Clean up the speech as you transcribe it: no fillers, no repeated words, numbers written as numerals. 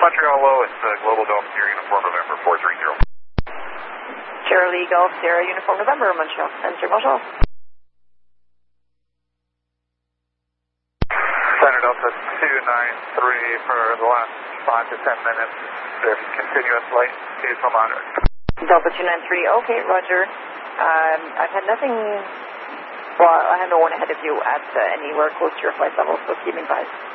Montreal Low, it's Global Golf Sierra Uniform November 430. Charlie Golf Sierra Uniform November, Montreal. Enter Montreal. Center Delta 293 for the last 5 to 10 minutes. There's continuous light, occasional moderate. Delta 293, okay, roger. I've had nothing, well, I have no one ahead of you at anywhere close to your flight level, so keep me advised.